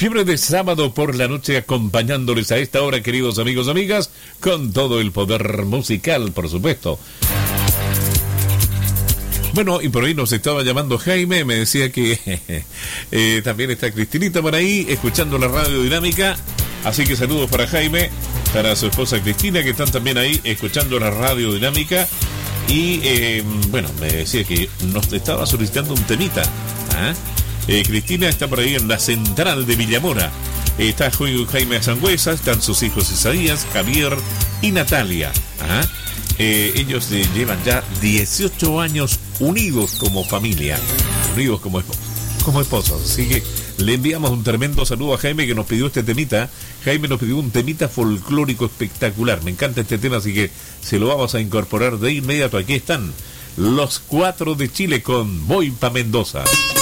Fiebre de sábado por la noche acompañándoles a esta hora, queridos amigos, amigas, con todo el poder musical, por supuesto. Bueno, y por ahí nos estaba llamando Jaime, me decía que también está Cristinita por ahí, escuchando la radio dinámica. Así que saludos para Jaime, para su esposa Cristina, que están también ahí escuchando la radio dinámica. Y bueno, me decía que nos estaba solicitando un temita. Cristina está por ahí en la central de Villamora. Está Jaime Sangüesa, están sus hijos Isaías, Javier y Natalia. Ellos llevan ya 18 años unidos como familia, unidos como esposos. Así que le enviamos un tremendo saludo a Jaime, que nos pidió este temita. Jaime nos pidió un temita folclórico espectacular. Me encanta este tema, así que se lo vamos a incorporar de inmediato. Aquí están los 4 de Chile con Voy pa' Mendoza.